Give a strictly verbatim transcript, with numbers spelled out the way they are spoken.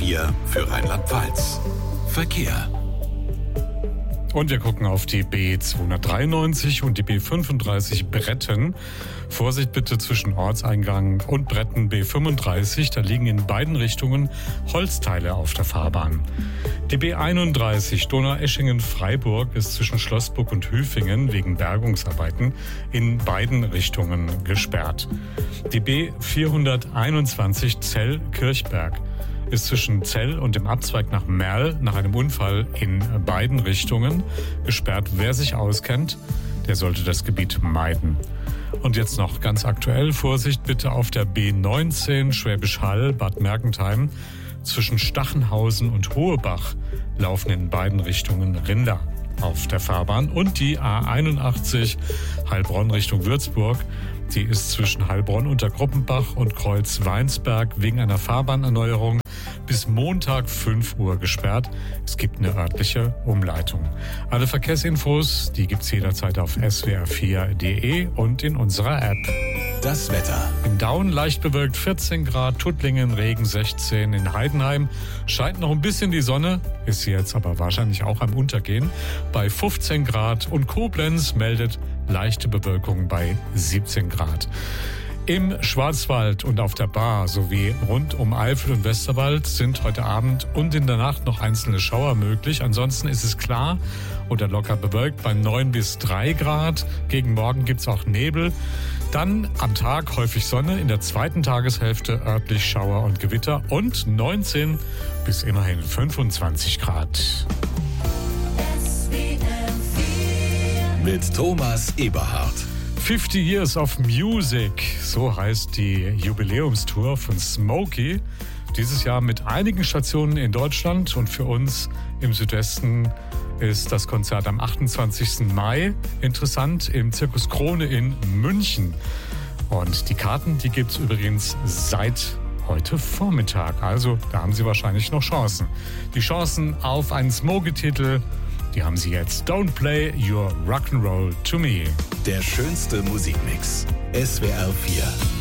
vier für Rheinland-Pfalz. Verkehr. Und wir gucken auf die B zweihundertdreiundneunzig und die B fünfunddreißig Bretten. Vorsicht bitte zwischen Ortseingang und Bretten B fünfunddreißig. Da liegen in beiden Richtungen Holzteile auf der Fahrbahn. Die B einunddreißig Donaueschingen-Freiburg ist zwischen Schlossburg und Hüfingen wegen Bergungsarbeiten in beiden Richtungen gesperrt. Die B vierhunderteinundzwanzig Zell-Kirchberg ist zwischen Zell und dem Abzweig nach Merl nach einem Unfall in beiden Richtungen gesperrt. Wer sich auskennt, der sollte das Gebiet meiden. Und jetzt noch ganz aktuell, Vorsicht bitte auf der B neunzehn Schwäbisch Hall, Bad Mergentheim. Zwischen Stachenhausen und Hohebach laufen in beiden Richtungen Rinder auf der Fahrbahn. Und die A einundachtzig Heilbronn Richtung Würzburg, die ist zwischen Heilbronn unter Gruppenbach und Kreuz Weinsberg wegen einer Fahrbahnerneuerung bis Montag fünf Uhr gesperrt. Es gibt eine örtliche Umleitung. Alle Verkehrsinfos, die gibt's jederzeit auf s w r vier punkt d e und in unserer App. Das Wetter. In Daun leicht bewölkt vierzehn Grad, Tuttlingen Regen sechzehn, in Heidenheim scheint noch ein bisschen die Sonne, ist sie jetzt aber wahrscheinlich auch am Untergehen, bei fünfzehn Grad und Koblenz meldet leichte Bewölkung bei siebzehn Grad. Im Schwarzwald und auf der Baar sowie rund um Eifel und Westerwald sind heute Abend und in der Nacht noch einzelne Schauer möglich. Ansonsten ist es klar oder locker bewölkt bei neun bis drei Grad. Gegen Morgen gibt's auch Nebel. Dann am Tag häufig Sonne, in der zweiten Tageshälfte örtlich Schauer und Gewitter und neunzehn bis immerhin fünfundzwanzig Grad. Mit Thomas Eberhardt. fifty Years of Music, so heißt die Jubiläumstour von Smokey. Dieses Jahr mit einigen Stationen in Deutschland und für uns im Südwesten ist das Konzert am achtundzwanzigsten Mai interessant im Zirkus Krone in München. Und die Karten, die gibt's übrigens seit heute Vormittag. Also da haben Sie wahrscheinlich noch Chancen. Die Chancen auf einen Smokey-Titel, die haben Sie jetzt. Don't play your rock'n'roll to me. Der schönste Musikmix. S W R vier.